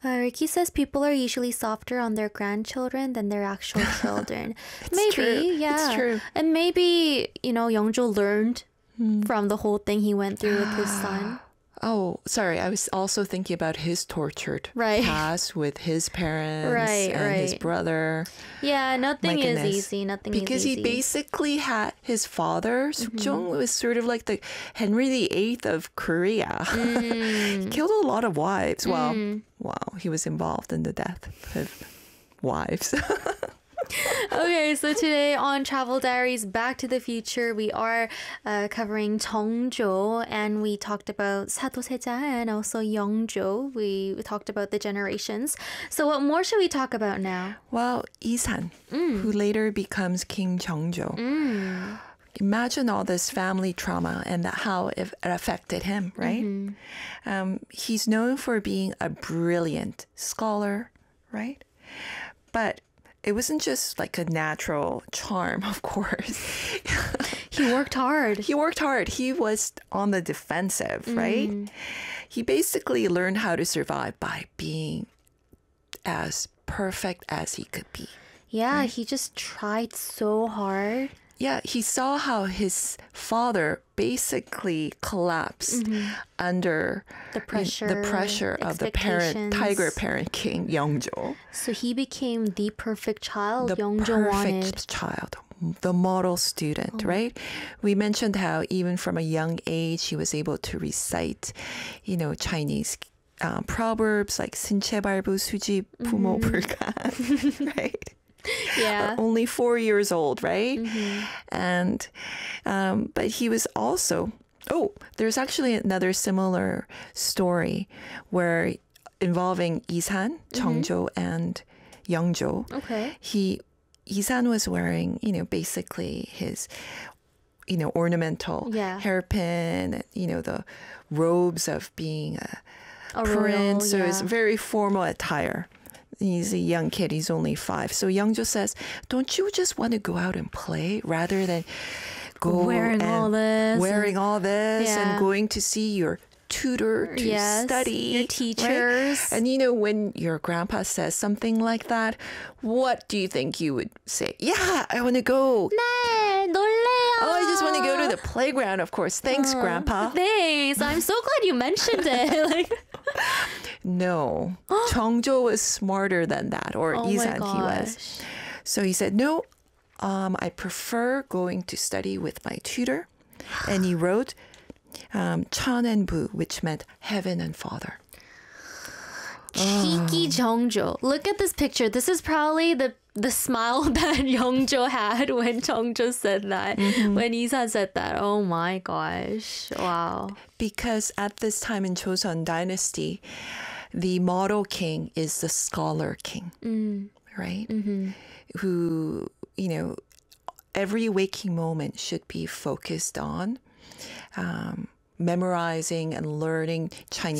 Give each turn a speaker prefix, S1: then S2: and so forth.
S1: Ricky says people are usually softer on their grandchildren than their actual children.
S2: It's true.
S1: Yeah.
S2: It's true.
S1: And maybe, Youngjo learned from the whole thing he went through with his son.
S2: Oh, sorry. I was also thinking about his tortured past with his parents and his brother.
S1: Yeah, nothing is easy.
S2: Because he basically had his father, Sukjong, was sort of like the Henry VIII of Korea. He killed a lot of wives. Wow, he was involved in the death of wives.
S1: Okay, so today on Travel Diaries Back to the Future, we are covering Jeongjo, and we talked about Sato-seja and also Yeongjo. We talked about the generations. So what more should we talk about now?
S2: Well, Isan, who later becomes King Jeongjo. Imagine all this family trauma and how it affected him, right? He's known for being a brilliant scholar, right? But it wasn't just like a natural charm, of course.
S1: He worked hard.
S2: He was on the defensive, right? He basically learned how to survive by being as perfect as he could be.
S1: Yeah, right? He just tried so hard.
S2: Yeah, he saw how his father basically collapsed under
S1: the pressure
S2: of the tiger parent king Yeongjo.
S1: So he became the perfect child
S2: Yeongjo wanted. The perfect child, the model student, right? We mentioned how even from a young age he was able to recite, Chinese proverbs like 신체발부 수지 부모 불간, right?
S1: Yeah.
S2: Only 4 years old, right? And, but he was also, there's actually another similar story where involving Isan, Jeongjo, and Yeongjo.
S1: Okay.
S2: Isan was wearing, basically his, ornamental hairpin, the robes of being a prince. So it's very formal attire. He's a young kid. He's only 5. So Yeongjo says, don't you just want to go out and play rather than
S1: wearing all this
S2: and going to see your tutor to study?
S1: Your teachers.
S2: Right? And when your grandpa says something like that, what do you think you would say? Yeah, I want to go.
S1: 네, 놀래요.
S2: Oh, I just want to go to the playground, of course. Thanks, Grandpa.
S1: Thanks. I'm so glad you mentioned it.
S2: No. Jeongjo was smarter than that, or Isan he was. So he said, no, I prefer going to study with my tutor. And he wrote Chan and Bu, which meant heaven and father.
S1: Cheeky Jeongjo. Look at this picture. This is probably the smile that Yeongjo had when Jeongjo said that, when Isan said that. Oh my gosh. Wow.
S2: Because at this time in Joseon dynasty, the model king is the scholar king, right? Who, every waking moment should be focused on memorizing and learning Chinese